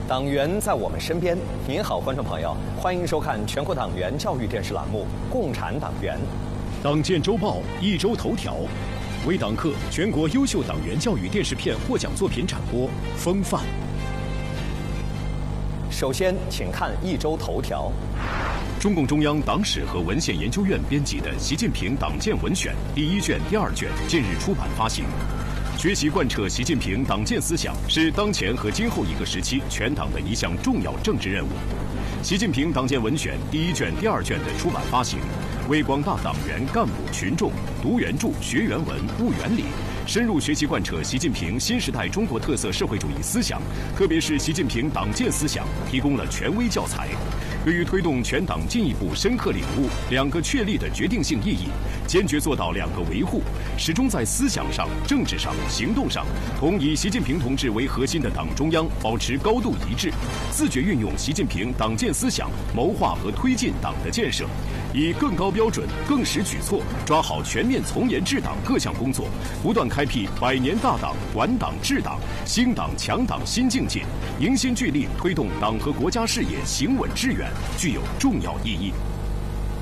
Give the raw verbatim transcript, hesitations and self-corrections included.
党员在我们身边。您好，观众朋友，欢迎收看全国党员教育电视栏目《共产党员》。 党建周报一周头条，为党课全国优秀党员教育电视片获奖作品展播风范。 首先，请看一周头条。 中共中央党史和文献研究院编辑的《习近平党建文选》第一卷、第二卷近日出版发行。学习贯彻习近平党建思想是当前和今后一个时期全党的一项重要政治任务。习近平党建文选第一卷、第二卷的出版发行，为广大党员干部群众读原著、学原文、悟原理，深入学习贯彻习近平新时代中国特色社会主义思想，特别是习近平党建思想，提供了权威教材。对于推动全党进一步深刻领悟两个确立的决定性意义，坚决做到两个维护，始终在思想上、政治上、行动上同以习近平同志为核心的党中央保持高度一致，自觉运用习近平党建思想谋划和推进党的建设，以更高标准、更实举措抓好全面从严治党各项工作，不断开辟百年大党、管党治党、兴党强党新境界，凝心聚力推动党和国家事业行稳致远，具有重要意义。